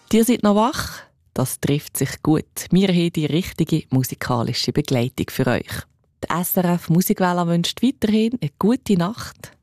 Ihr seid noch wach? Das trifft sich gut. Wir haben die richtige musikalische Begleitung für euch. Die SRF Musikwelle wünscht weiterhin eine gute Nacht.